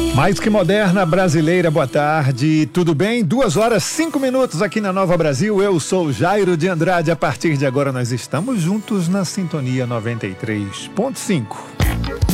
Mais que moderna, brasileira, boa tarde, tudo bem? 2h05 aqui na Nova Brasil, eu sou Jairo de Andrade, a partir de agora nós estamos juntos na Sintonia 93.5.